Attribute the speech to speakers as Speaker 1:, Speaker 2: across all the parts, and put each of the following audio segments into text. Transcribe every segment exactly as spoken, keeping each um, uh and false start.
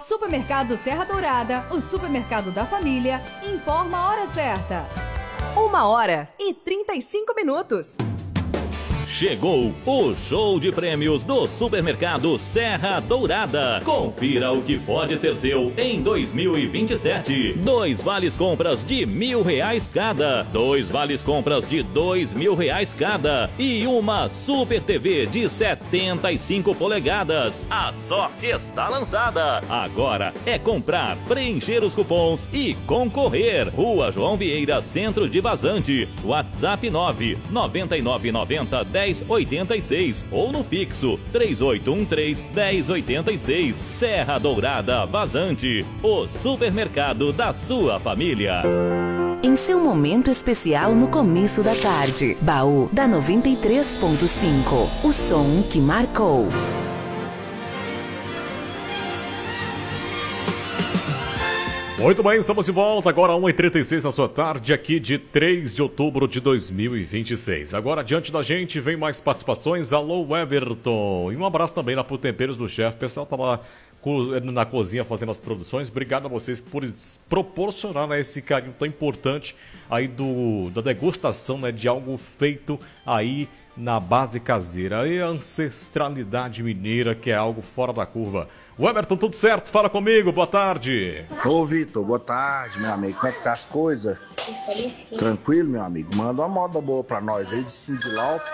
Speaker 1: Supermercado Serra Dourada, o supermercado da família, informa a hora certa.
Speaker 2: Uma hora e trinta e cinco minutos.
Speaker 3: Chegou o show de prêmios do Supermercado Serra Dourada. Confira o que pode ser seu em dois mil e vinte e sete. Dois vales compras de mil reais cada. Dois vales compras de dois mil reais cada. E uma Super T V de setenta e cinco polegadas. A sorte está lançada. Agora é comprar, preencher os cupons e concorrer. Rua João Vieira, Centro de Vazante. WhatsApp nove nove nove nove zero dez oitenta e seis ou no fixo três oito um três dez oitenta e seis. Serra Dourada Vazante, o supermercado da sua família.
Speaker 4: Em seu momento especial no começo da tarde, Baú da noventa e três ponto cinco, o som que marcou.
Speaker 5: Muito bem, estamos de volta agora às uma e trinta e seis na sua tarde, aqui de três de outubro de dois mil e vinte e seis. Agora, diante da gente, vem mais participações. Alô, Everton. E um abraço também lá pro Temperos do Chefe. O pessoal tá lá na cozinha fazendo as produções. Obrigado a vocês por proporcionar, né, esse carinho tão importante aí do, da degustação, né, de algo feito aí na base caseira. E a ancestralidade mineira, que é algo fora da curva. O Everton, tudo certo? Fala comigo, boa tarde.
Speaker 6: Ô, Vitor, boa tarde, meu amigo. Como é que tá as coisas? Tranquilo, meu amigo? Manda uma moda boa pra nós aí de Cyndi Lauper.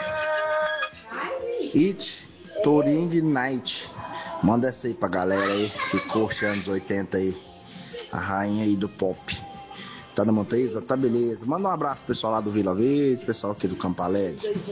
Speaker 6: It Touring Night. Manda essa aí pra galera aí que curte anos oitenta aí. A rainha aí do pop. Tá na Monteza? Tá beleza. Manda um abraço pro pessoal lá do Vila Verde, pessoal aqui do Campo Alegre.